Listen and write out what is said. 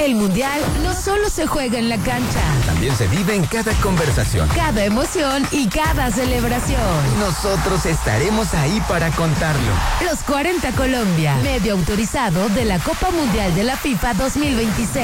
El Mundial no solo se juega en la cancha, también se vive en cada conversación, cada emoción y cada celebración. Nosotros estaremos ahí para contarlo. Los 40 Colombia, medio autorizado de la Copa Mundial de la FIFA 2026.